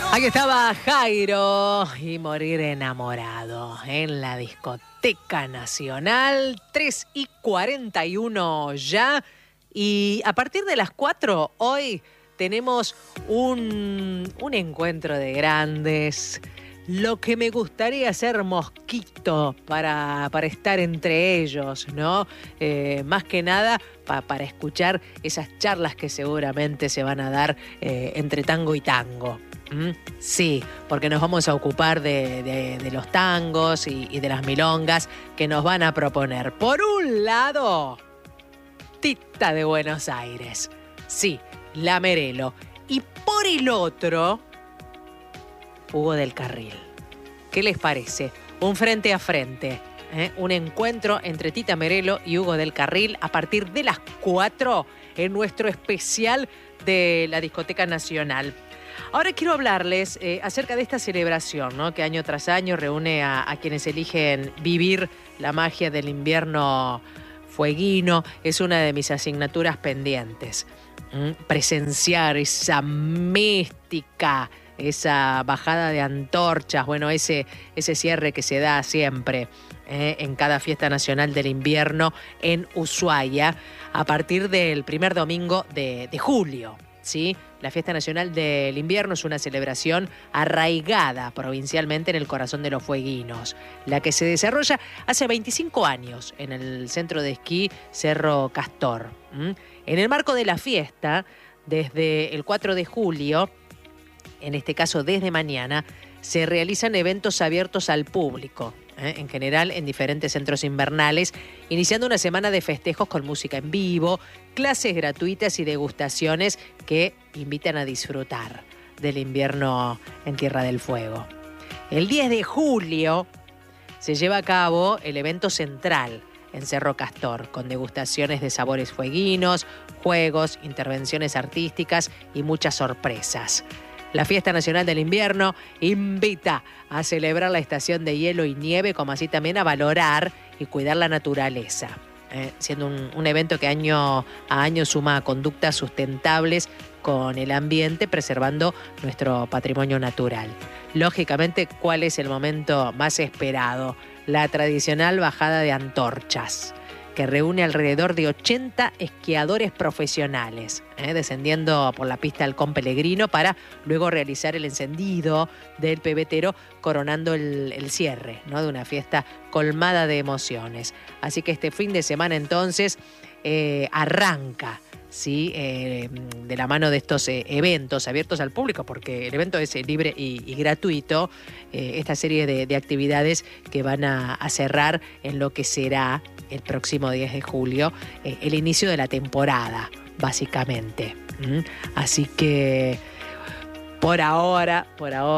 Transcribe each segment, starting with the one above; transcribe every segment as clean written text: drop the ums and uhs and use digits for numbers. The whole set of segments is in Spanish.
Aquí estaba Jairo y Morir enamorado en la Discoteca Nacional, 3:41 ya. Y a partir de las 4 hoy tenemos un encuentro de grandes. Lo que me gustaría ser mosquito para estar entre ellos, ¿no? Más que nada para escuchar esas charlas que seguramente se van a dar entre tango y tango. Sí, porque nos vamos a ocupar de los tangos y de las milongas que nos van a proponer. Por un lado, Tita de Buenos Aires. Sí, la Merelo. Y por el otro, Hugo del Carril. ¿Qué les parece? Un frente a frente, un encuentro entre Tita Merelo y Hugo del Carril a partir de las 4 en nuestro especial de la Discoteca Nacional. Ahora quiero hablarles acerca de esta celebración, ¿no? Que año tras año reúne a quienes eligen vivir la magia del invierno fueguino. Es una de mis asignaturas pendientes. Presenciar esa mística, esa bajada de antorchas, bueno, ese cierre que se da siempre en cada fiesta nacional del invierno en Ushuaia a partir del primer domingo de julio. ¿Sí? La Fiesta Nacional del Invierno es una celebración arraigada provincialmente en el corazón de los fueguinos, la que se desarrolla hace 25 años en el centro de esquí Cerro Castor. En el marco de la fiesta, desde el 4 de julio, en este caso desde mañana, se realizan eventos abiertos al público, en general en diferentes centros invernales, iniciando una semana de festejos con música en vivo, clases gratuitas y degustaciones que invitan a disfrutar del invierno en Tierra del Fuego. El 10 de julio se lleva a cabo el evento central en Cerro Castor, con degustaciones de sabores fueguinos, juegos, intervenciones artísticas y muchas sorpresas. La Fiesta Nacional del Invierno invita a celebrar la estación de hielo y nieve, como así también a valorar y cuidar la naturaleza, siendo un evento que año a año suma conductas sustentables con el ambiente, preservando nuestro patrimonio natural. Lógicamente, ¿cuál es el momento más esperado? La tradicional bajada de antorchas, que reúne alrededor de 80 esquiadores profesionales, descendiendo por la pista Halcón Pellegrino para luego realizar el encendido del pebetero, coronando el cierre, ¿no? De una fiesta colmada de emociones. Así que este fin de semana entonces arranca, ¿sí? De la mano de estos eventos abiertos al público, porque el evento es libre y gratuito, esta serie de actividades que van a cerrar en lo que será el próximo 10 de julio, el inicio de la temporada, básicamente. Así que por ahora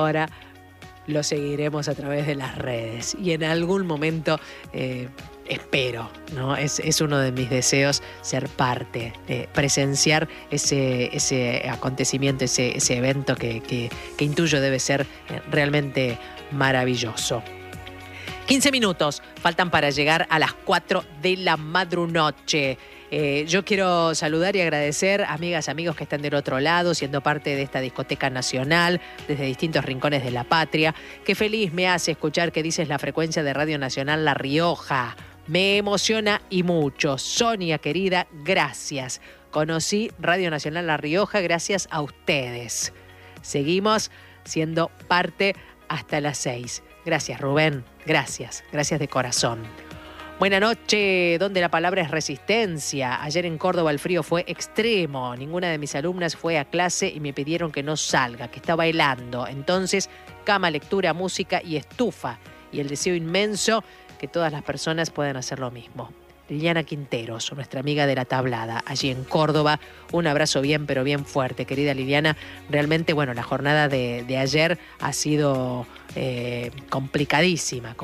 lo seguiremos a través de las redes y en algún momento espero, ¿no? Es uno de mis deseos ser parte, presenciar ese acontecimiento, ese evento que intuyo debe ser realmente maravilloso. 15 minutos faltan para llegar a las 4 de la madrunoche. Yo quiero saludar y agradecer a amigas, amigos que están del otro lado, siendo parte de esta discoteca nacional, desde distintos rincones de la patria. Qué feliz me hace escuchar que dices la frecuencia de Radio Nacional La Rioja. Me emociona y mucho. Sonia, querida, gracias. Conocí Radio Nacional La Rioja gracias a ustedes. Seguimos siendo parte hasta las 6. Gracias, Rubén. Gracias de corazón. Buena noche, donde la palabra es resistencia. Ayer en Córdoba el frío fue extremo. Ninguna de mis alumnas fue a clase y me pidieron que no salga, que estaba helando. Entonces, cama, lectura, música y estufa. Y el deseo inmenso que todas las personas puedan hacer lo mismo. Liliana Quinteros, nuestra amiga de la tablada, allí en Córdoba. Un abrazo bien, pero bien fuerte, querida Liliana. Realmente, bueno, la jornada de ayer ha sido complicadísima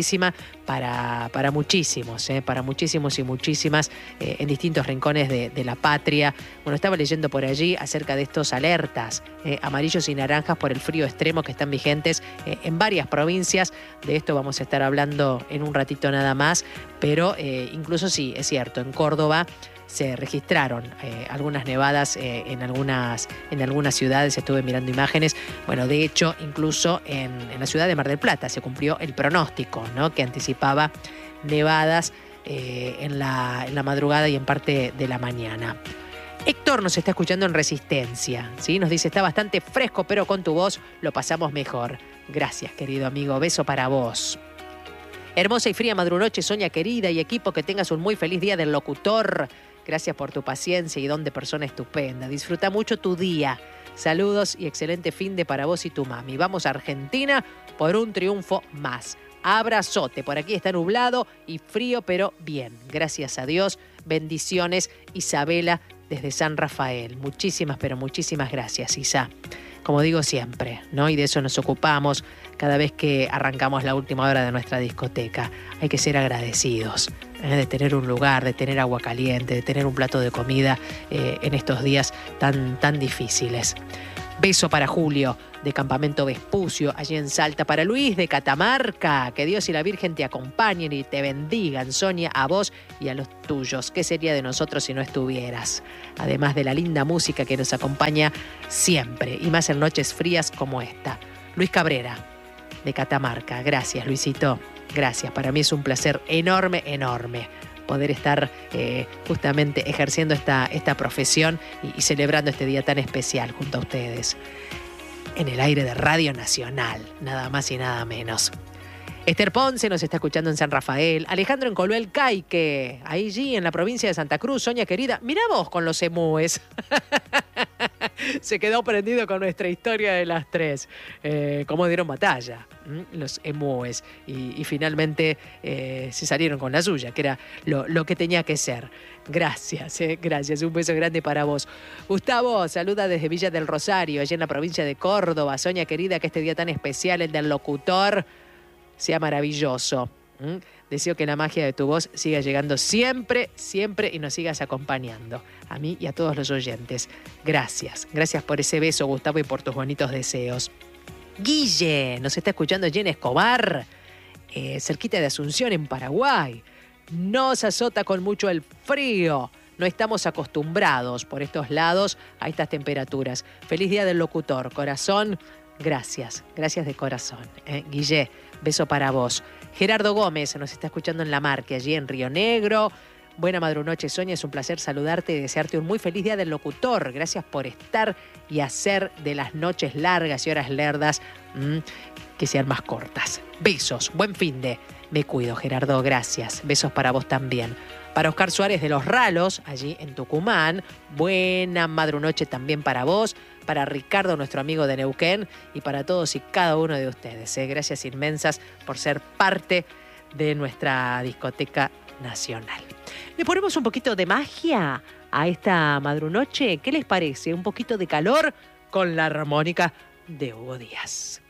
para muchísimos, para muchísimos y muchísimas en distintos rincones de la patria. Bueno, estaba leyendo por allí acerca de estos alertas amarillos y naranjas por el frío extremo que están vigentes en varias provincias. De esto vamos a estar hablando en un ratito nada más, pero incluso Incluso sí, es cierto, en Córdoba se registraron algunas nevadas en algunas ciudades, estuve mirando imágenes. Bueno, de hecho, incluso en la ciudad de Mar del Plata se cumplió el pronóstico, ¿no?, que anticipaba nevadas en la madrugada y en parte de la mañana. Héctor nos está escuchando en Resistencia, ¿sí? Nos dice, está bastante fresco, pero con tu voz lo pasamos mejor. Gracias, querido amigo. Beso para vos. Hermosa y fría madrunoche, Sonia querida, y equipo, que tengas un muy feliz día del locutor. Gracias por tu paciencia y don de persona estupenda. Disfruta mucho tu día. Saludos y excelente fin de para vos y tu mami. Vamos a Argentina por un triunfo más. Abrazote. Por aquí está nublado y frío, pero bien. Gracias a Dios. Bendiciones, Isabela, desde San Rafael. Muchísimas, pero muchísimas gracias, Isa. Como digo siempre, ¿no? Y de eso nos ocupamos cada vez que arrancamos la última hora de nuestra discoteca. Hay que ser agradecidos, de tener un lugar, de tener agua caliente, de tener un plato de comida en estos días tan difíciles. Beso para Julio, de Campamento Vespucio, allí en Salta. Para Luis, de Catamarca. Que Dios y la Virgen te acompañen y te bendigan, Sonia, a vos y a los tuyos. ¿Qué sería de nosotros si no estuvieras? Además de la linda música que nos acompaña siempre, y más en noches frías como esta. Luis Cabrera, de Catamarca. Gracias, Luisito. Gracias. Para mí es un placer enorme poder estar justamente ejerciendo esta profesión y celebrando este día tan especial junto a ustedes. En el aire de Radio Nacional, nada más y nada menos. Esther Ponce nos está escuchando en San Rafael. Alejandro en Coluel Caique, allí en la provincia de Santa Cruz. Sonia querida, mirá vos con los emúes. Se quedó prendido con nuestra historia de las tres. Cómo dieron batalla los emúes. Y finalmente se salieron con la suya, que era lo que tenía que ser. Gracias, gracias. Un beso grande para vos. Gustavo saluda desde Villa del Rosario, allá en la provincia de Córdoba. Sonia querida, que este día tan especial, el del locutor, sea maravilloso. Deseo que la magia de tu voz siga llegando siempre y nos sigas acompañando. A mí y a todos los oyentes. Gracias. Gracias por ese beso, Gustavo, y por tus bonitos deseos. Guille nos está escuchando allí en Escobar, cerquita de Asunción, en Paraguay. Nos azota con mucho el frío. No estamos acostumbrados por estos lados a estas temperaturas. Feliz día del locutor, corazón. Gracias de corazón. Guille, beso para vos. Gerardo Gómez nos está escuchando en La Marque, allí en Río Negro. Buena madrunoche, Sonia, es un placer saludarte y desearte un muy feliz día del locutor. Gracias por estar y hacer de las noches largas y horas lerdas que sean más cortas. Besos, buen finde. Me cuido, Gerardo, gracias. Besos para vos también. Para Oscar Suárez de Los Ralos, allí en Tucumán, buena madrunoche también para vos. Para Ricardo, nuestro amigo de Neuquén, y para todos y cada uno de ustedes. Gracias inmensas por ser parte de nuestra discoteca nacional. ¿Le ponemos un poquito de magia a esta madrunoche? ¿Qué les parece? Un poquito de calor con la armónica de Hugo Díaz.